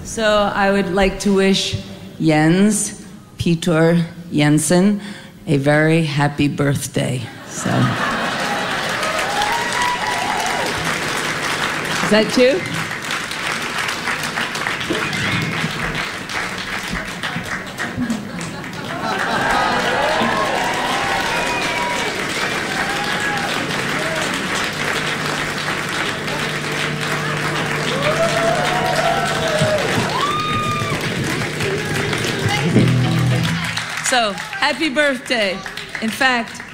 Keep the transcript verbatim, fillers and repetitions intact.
So I would like to wish Jens Peter Jensen a very happy birthday. So. Is that two? So, happy birthday. In fact,